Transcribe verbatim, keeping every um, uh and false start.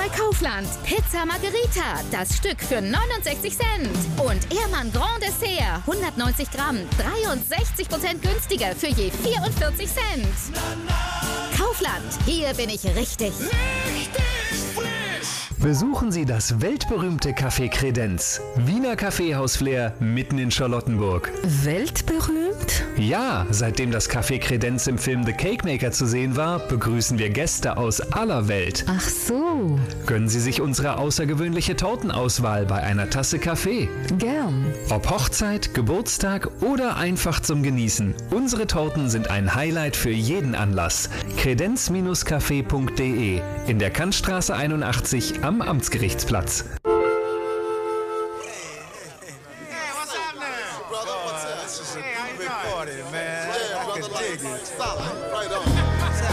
Kaufland. Pizza Margherita, das Stück für neunundsechzig Cent. Und Ehrmann Grand Dessert, hundertneunzig Gramm, dreiundsechzig Prozent günstiger für je vierundvierzig Cent. Kaufland, hier bin ich richtig. Richtig frisch! Besuchen Sie das weltberühmte Café Kredenz. Wiener Kaffeehaus-Flair mitten in Charlottenburg. Weltberühmt? Ja, seitdem das Café Kredenz im Film The Cake Maker zu sehen war, begrüßen wir Gäste aus aller Welt. Ach so. Gönnen Sie sich unsere außergewöhnliche Tortenauswahl bei einer Tasse Kaffee. Gern. Ob Hochzeit, Geburtstag oder einfach zum Genießen. Unsere Torten sind ein Highlight für jeden Anlass. kredenz Bindestrich café punkt de in der Kantstraße einundachtzig am Amtsgerichtsplatz.